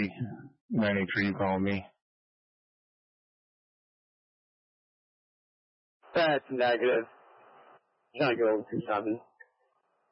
93 you called me. That's negative. You're going to go over 27.